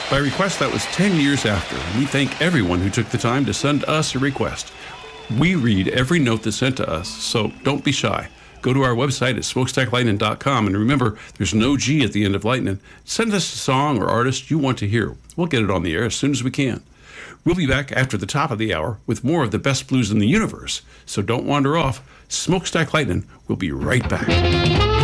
By request, that was 10 years after. We thank everyone who took the time to send us a request. We read every note that's sent to us, so don't be shy. Go to our website at smokestacklightning.com, and remember, there's no G at the end of Lightning. Send us a song or artist you want to hear. We'll get it on the air as soon as we can. We'll be back after the top of the hour with more of the best blues in the universe, so don't wander off. Smokestack Lightning will be right back.